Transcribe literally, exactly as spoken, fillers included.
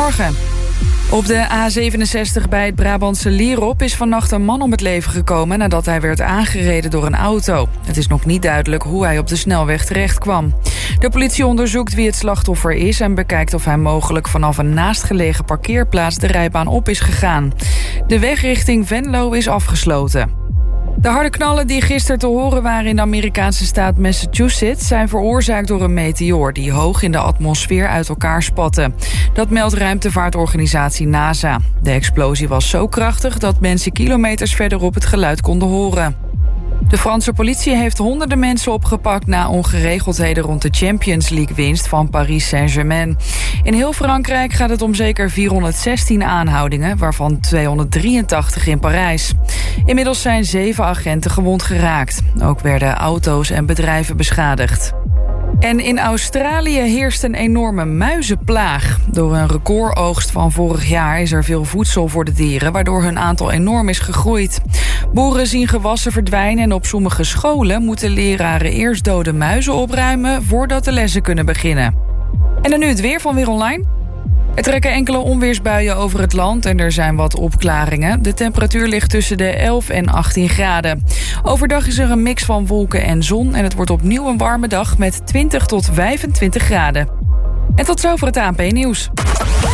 Goedemorgen. Op de A zevenenzestig bij het Brabantse Lierop is vannacht een man om het leven gekomen nadat hij werd aangereden door een auto. Het is nog niet duidelijk hoe hij op de snelweg terecht kwam. De politie onderzoekt wie het slachtoffer is en bekijkt of hij mogelijk vanaf een naastgelegen parkeerplaats de rijbaan op is gegaan. De weg richting Venlo is afgesloten. De harde knallen die gisteren te horen waren in de Amerikaanse staat Massachusetts zijn veroorzaakt door een meteoor die hoog in de atmosfeer uit elkaar spatte. Dat meldt ruimtevaartorganisatie NASA. De explosie was zo krachtig dat mensen kilometers verderop het geluid konden horen. De Franse politie heeft honderden mensen opgepakt na ongeregeldheden rond de Champions League-winst van Paris Saint-Germain. In heel Frankrijk gaat het om zeker vierhonderdzestien aanhoudingen, waarvan tweehonderddrieëntachtig in Parijs. Inmiddels zijn zeven agenten gewond geraakt. Ook werden auto's en bedrijven beschadigd. En in Australië heerst een enorme muizenplaag. Door een recordoogst van vorig jaar is er veel voedsel voor de dieren, waardoor hun aantal enorm is gegroeid. Boeren zien gewassen verdwijnen en op sommige scholen moeten leraren eerst dode muizen opruimen voordat de lessen kunnen beginnen. En dan nu het weer van Weer Online. Er trekken enkele onweersbuien over het land en er zijn wat opklaringen. De temperatuur ligt tussen de elf en achttien graden. Overdag is er een mix van wolken en zon en het wordt opnieuw een warme dag met twintig tot vijfentwintig graden. En tot zover het A N P-nieuws.